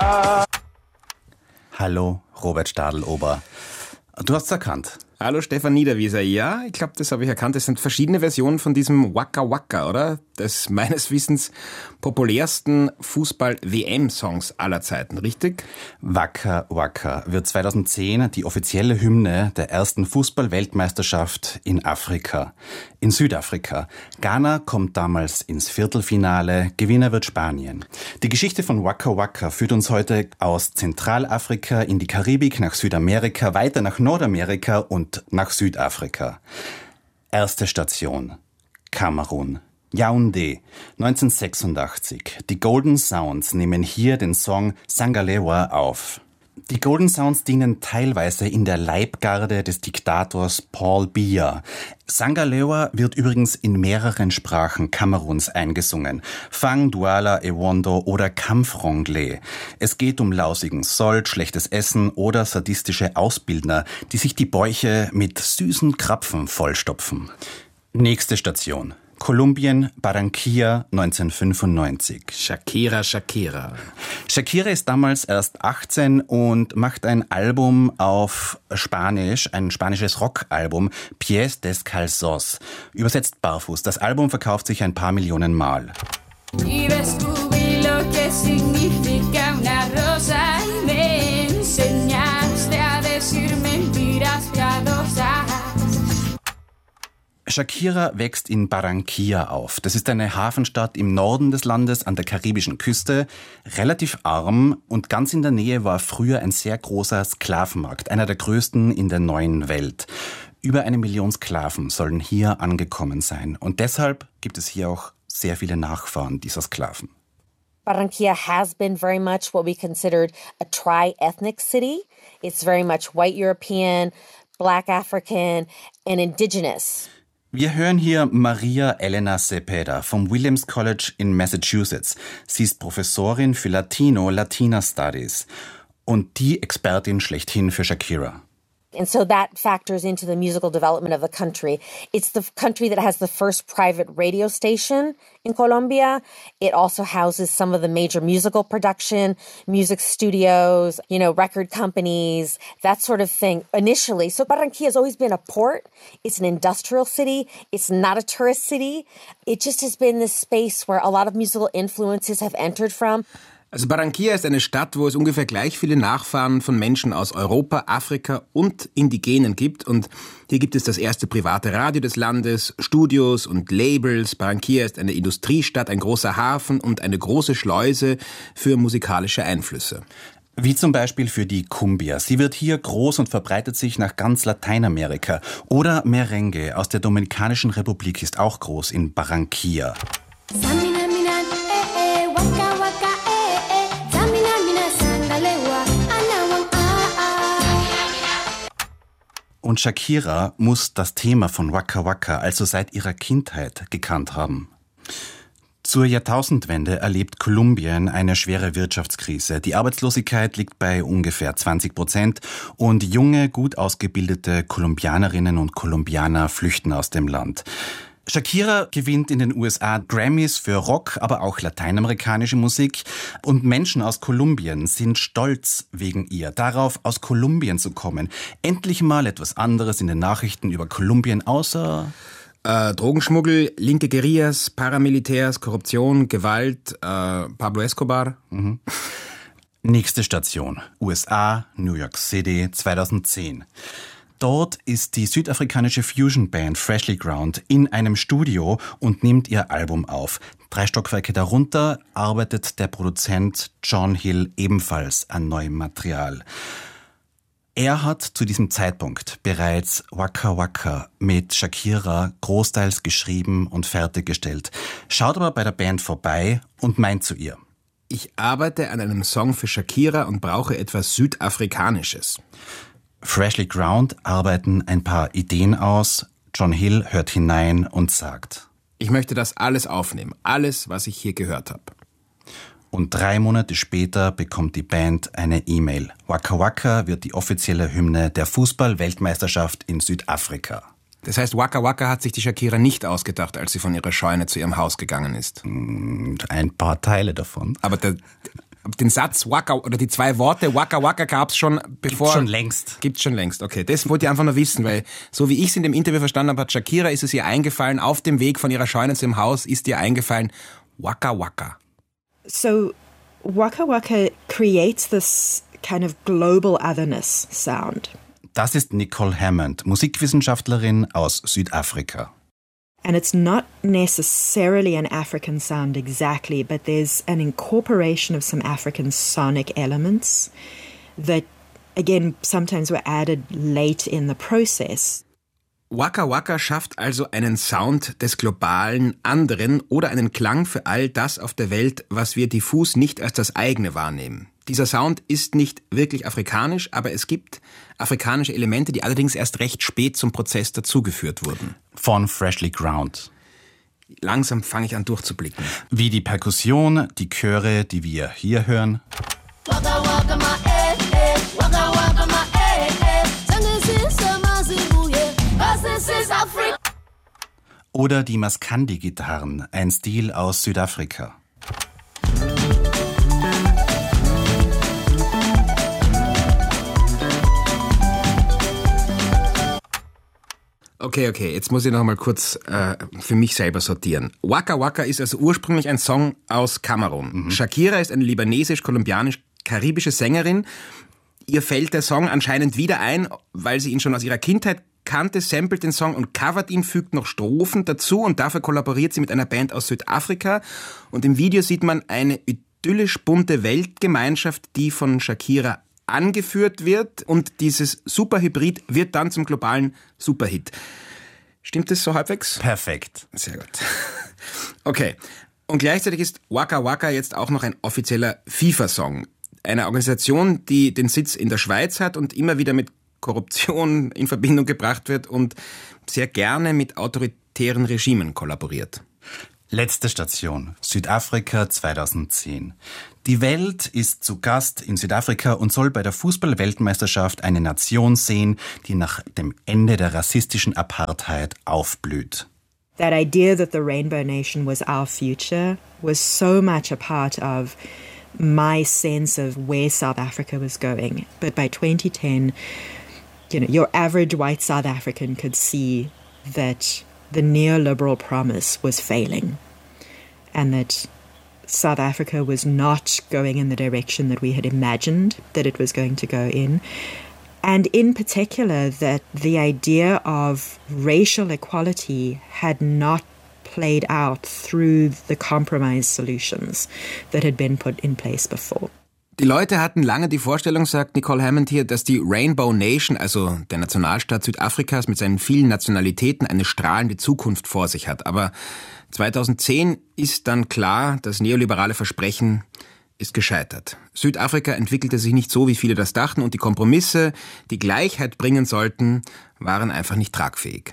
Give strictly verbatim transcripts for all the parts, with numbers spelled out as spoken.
Hallo, Robert Stadl-Ober. Du hast es erkannt. Hallo, Stefan Niederwieser. Ja, ich glaube, das habe ich erkannt. Es sind verschiedene Versionen von diesem Waka Waka, oder? Des meines Wissens populärsten Fußball-W M-Songs aller Zeiten, richtig? Waka Waka wird zweitausendzehn die offizielle Hymne der ersten Fußball-Weltmeisterschaft in Afrika, in Südafrika. Ghana kommt damals ins Viertelfinale, Gewinner wird Spanien. Die Geschichte von Waka Waka führt uns heute aus Zentralafrika in die Karibik, nach Südamerika, weiter nach Nordamerika und nach Südafrika. Erste Station: Kamerun. Yaoundé, neunzehnhundertsechsundachtzig. Die Golden Sounds nehmen hier den Song Sangalewa auf. Die Golden Sounds dienen teilweise in der Leibgarde des Diktators Paul Biya. Sangalewa wird übrigens in mehreren Sprachen Kameruns eingesungen. Fang, Douala, Ewondo oder Kampfrongle. Es geht um lausigen Sold, schlechtes Essen oder sadistische Ausbildner, die sich die Bäuche mit süßen Krapfen vollstopfen. Nächste Station: Kolumbien, Barranquilla, neunzehnhundertfünfundneunzig. Shakira, Shakira. Shakira ist damals erst achtzehn und macht ein Album auf Spanisch, ein spanisches Rockalbum, Pies Descalzos, übersetzt barfuß. Das Album verkauft sich ein paar Millionen Mal. Shakira wächst in Barranquilla auf. Das ist eine Hafenstadt im Norden des Landes an der karibischen Küste, relativ arm, und ganz in der Nähe war früher ein sehr großer Sklavenmarkt, einer der größten in der neuen Welt. Über eine Million Sklaven sollen hier angekommen sein und deshalb gibt es hier auch sehr viele Nachfahren dieser Sklaven. Barranquilla has been very much what we considered a tri-ethnic city. It's very much white European, black African and indigenous. Wir hören hier Maria Elena Cepeda vom Williams College in Massachusetts. Sie ist Professorin für Latino, Latina Studies und die Expertin schlechthin für Shakira. And so that factors into the musical development of the country. It's the country that has the first private radio station in Colombia. It also houses some of the major musical production, music studios, you know, record companies, that sort of thing initially. So Barranquilla has always been a port. It's an industrial city. It's not a tourist city. It just has been this space where a lot of musical influences have entered from. Also Barranquilla ist eine Stadt, wo es ungefähr gleich viele Nachfahren von Menschen aus Europa, Afrika und Indigenen gibt. Und hier gibt es das erste private Radio des Landes, Studios und Labels. Barranquilla ist eine Industriestadt, ein großer Hafen und eine große Schleuse für musikalische Einflüsse. Wie zum Beispiel für die Cumbia. Sie wird hier groß und verbreitet sich nach ganz Lateinamerika. Oder Merengue aus der Dominikanischen Republik ist auch groß in Barranquilla. Und Shakira muss das Thema von Waka Waka also seit ihrer Kindheit gekannt haben. Zur Jahrtausendwende erlebt Kolumbien eine schwere Wirtschaftskrise. Die Arbeitslosigkeit liegt bei ungefähr zwanzig Prozent und junge, gut ausgebildete Kolumbianerinnen und Kolumbianer flüchten aus dem Land. Shakira gewinnt in den U S A Grammys für Rock, aber auch lateinamerikanische Musik. Und Menschen aus Kolumbien sind stolz wegen ihr, darauf aus Kolumbien zu kommen. Endlich mal etwas anderes in den Nachrichten über Kolumbien, außer Äh, Drogenschmuggel, linke Guerillas, Paramilitärs, Korruption, Gewalt, äh, Pablo Escobar. Mhm. Nächste Station: U S A, New York City, zweitausendzehn. Dort ist die südafrikanische Fusion-Band Freshly Ground in einem Studio und nimmt ihr Album auf. Drei Stockwerke darunter arbeitet der Produzent John Hill ebenfalls an neuem Material. Er hat zu diesem Zeitpunkt bereits Waka Waka mit Shakira großteils geschrieben und fertiggestellt, schaut aber bei der Band vorbei und meint zu ihr: Ich arbeite an einem Song für Shakira und brauche etwas Südafrikanisches. Freshly Ground arbeiten ein paar Ideen aus. John Hill hört hinein und sagt: Ich möchte das alles aufnehmen, alles, was ich hier gehört habe. Und drei Monate später bekommt die Band eine E-Mail. Waka Waka wird die offizielle Hymne der Fußball-Weltmeisterschaft in Südafrika. Das heißt, Waka Waka hat sich die Shakira nicht ausgedacht, als sie von ihrer Scheune zu ihrem Haus gegangen ist. Ein paar Teile davon. Aber der, Den Satz Waka oder die zwei Worte Waka Waka gab's schon bevor... Gibt's schon längst. Gibt's schon längst, okay. Das wollte ich einfach nur wissen, weil so wie ich es in dem Interview verstanden habe, hat Shakira, ist es ihr eingefallen, auf dem Weg von ihrer Scheune zum Haus ist ihr eingefallen Waka Waka. So Waka Waka creates this kind of global otherness sound. Das ist Nicole Hammond, Musikwissenschaftlerin aus Südafrika. And it's not necessarily an African sound exactly, but there's an incorporation of some African sonic elements that, again, sometimes were added late in the process. Waka Waka schafft also einen Sound des globalen anderen oder einen Klang für all das auf der Welt, was wir diffus nicht als das eigene wahrnehmen. Dieser Sound ist nicht wirklich afrikanisch, aber es gibt afrikanische Elemente, die allerdings erst recht spät zum Prozess dazugeführt wurden. Von Freshly Ground. Langsam fange ich an durchzublicken. Wie die Perkussion, die Chöre, die wir hier hören. Waka waka ma eh eh, waka waka ma eh eh, Tange sama zibuye, was this is Africa. Oder die Maskandi-Gitarren, ein Stil aus Südafrika. Okay, okay, jetzt muss ich noch mal kurz äh, für mich selber sortieren. Waka Waka ist also ursprünglich ein Song aus Kamerun. Mhm. Shakira ist eine libanesisch-kolumbianisch-karibische Sängerin. Ihr fällt der Song anscheinend wieder ein, weil sie ihn schon aus ihrer Kindheit kannte, samplet den Song und covert ihn, fügt noch Strophen dazu und dafür kollaboriert sie mit einer Band aus Südafrika. Und im Video sieht man eine idyllisch bunte Weltgemeinschaft, die von Shakira angeführt wird und dieses Superhybrid wird dann zum globalen Superhit. Stimmt das so halbwegs? Perfekt. Sehr gut. Okay. Und gleichzeitig ist Waka Waka jetzt auch noch ein offizieller FIFA-Song. Eine Organisation, die den Sitz in der Schweiz hat und immer wieder mit Korruption in Verbindung gebracht wird und sehr gerne mit autoritären Regimen kollaboriert. Letzte Station, Südafrika zweitausendzehn. Die Welt ist zu Gast in Südafrika und soll bei der Fußball-Weltmeisterschaft eine Nation sehen, die nach dem Ende der rassistischen Apartheid aufblüht. That idea that the Rainbow Nation was our future was so much a part of my sense of where South Africa was going. But by twenty ten, you know, your average white South African could see that the neoliberal promise was failing and that South Africa was not going in the direction that we had imagined that it was going to go in. And in particular, that the idea of racial equality had not played out through the compromise solutions that had been put in place before. Die Leute hatten lange die Vorstellung, sagt Nicole Hammond hier, dass die Rainbow Nation, also der Nationalstaat Südafrikas mit seinen vielen Nationalitäten, eine strahlende Zukunft vor sich hat. Aber zweitausendzehn ist dann klar, das neoliberale Versprechen ist gescheitert. Südafrika entwickelte sich nicht so, wie viele das dachten, und die Kompromisse, die Gleichheit bringen sollten, waren einfach nicht tragfähig.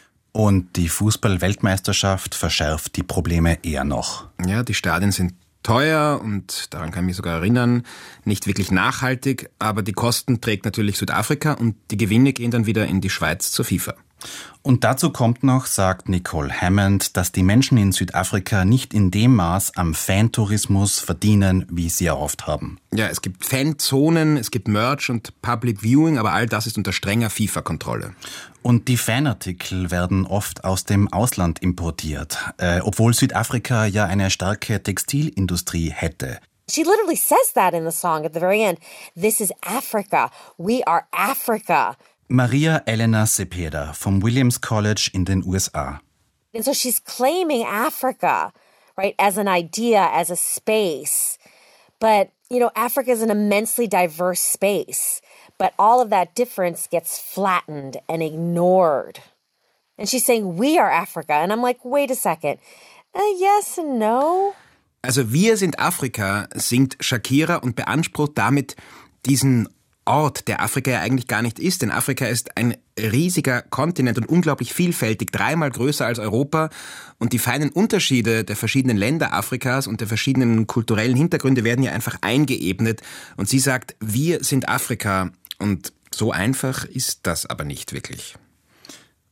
Und die Fußball-Weltmeisterschaft verschärft die Probleme eher noch. Ja, die Stadien sind teuer und, daran kann ich mich sogar erinnern, nicht wirklich nachhaltig, aber die Kosten trägt natürlich Südafrika und die Gewinne gehen dann wieder in die Schweiz zur FIFA. Und dazu kommt noch, sagt Nicole Hammond, dass die Menschen in Südafrika nicht in dem Maß am Fantourismus verdienen, wie sie erhofft haben. Ja, es gibt Fanzonen, es gibt Merch und Public Viewing, aber all das ist unter strenger FIFA-Kontrolle. Und die Fanartikel werden oft aus dem Ausland importiert, äh, obwohl Südafrika ja eine starke Textilindustrie hätte. She literally says that in the song at the very end. This is Africa. We are Africa. Maria Elena Cepeda vom Williams College in den U S A. And so she's claiming Africa, right, as an idea, as a space. But, you know, Africa is an immensely diverse space. But all of that difference gets flattened and ignored. And she's saying, we are Africa. And I'm like, wait a second. Uh, yes and no. Also wir sind Afrika, singt Shakira und beansprucht damit diesen Ort, der Afrika ja eigentlich gar nicht ist. Denn Afrika ist ein riesiger Kontinent und unglaublich vielfältig, dreimal größer als Europa. Und die feinen Unterschiede der verschiedenen Länder Afrikas und der verschiedenen kulturellen Hintergründe werden ja einfach eingeebnet. Und sie sagt, wir sind Afrika. Und so einfach ist das aber nicht wirklich.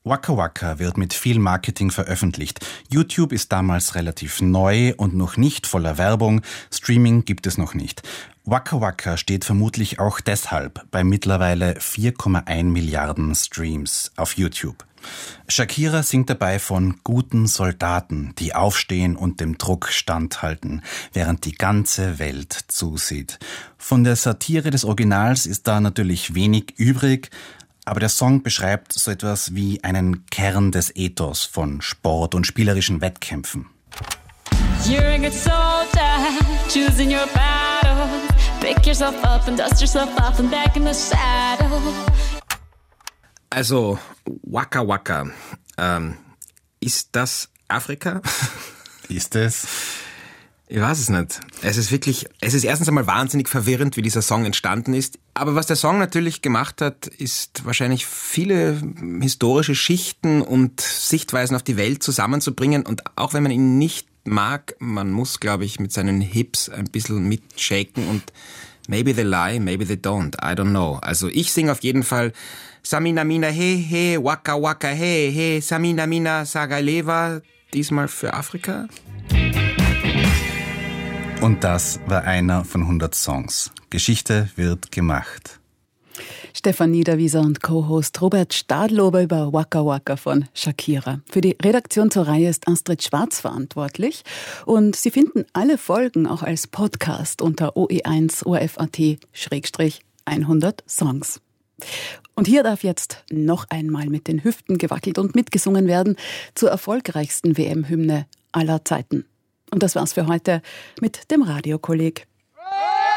Waka Waka wird mit viel Marketing veröffentlicht. YouTube ist damals relativ neu und noch nicht voller Werbung. Streaming gibt es noch nicht. Waka Waka steht vermutlich auch deshalb bei mittlerweile vier Komma eins Milliarden Streams auf YouTube. Shakira singt dabei von guten Soldaten, die aufstehen und dem Druck standhalten, während die ganze Welt zusieht. Von der Satire des Originals ist da natürlich wenig übrig, aber der Song beschreibt so etwas wie einen Kern des Ethos von Sport und spielerischen Wettkämpfen. You're a good soldier, choosing your battle. Pick yourself up and dust yourself off and back in the saddle. Also, Waka Waka, ähm, ist das Afrika? Ist es? Ich weiß es nicht. Es ist wirklich, es ist erstens einmal wahnsinnig verwirrend, wie dieser Song entstanden ist. Aber was der Song natürlich gemacht hat, ist wahrscheinlich viele historische Schichten und Sichtweisen auf die Welt zusammenzubringen. Und auch wenn man ihn nicht mag, man muss, glaube ich, mit seinen Hips ein bisschen mitshaken und maybe they lie, maybe they don't, I don't know. Also ich singe auf jeden Fall Samina Mina He He, Waka Waka He He, Samina Mina Sagaleva, diesmal für Afrika. Und das war einer von hundert Songs. Geschichte wird gemacht. Stefan Niederwieser und Co-Host Robert Stadlober über Waka Waka von Shakira. Für die Redaktion zur Reihe ist Astrid Schwarz verantwortlich. Und Sie finden alle Folgen auch als Podcast unter o e eins punkt o r f punkt a t Schrägstrich hundert Songs. Und hier darf jetzt noch einmal mit den Hüften gewackelt und mitgesungen werden zur erfolgreichsten W M-Hymne aller Zeiten. Und das war's für heute mit dem Radiokolleg.